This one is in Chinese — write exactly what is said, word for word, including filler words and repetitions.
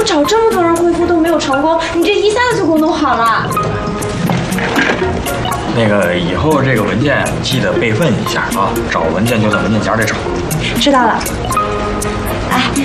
找这么多人恢复都没有成功，你这一下子就给我弄好了。 那个以后这个文件记得备份一下啊，找文件就在文件夹里找。 知道了。哎，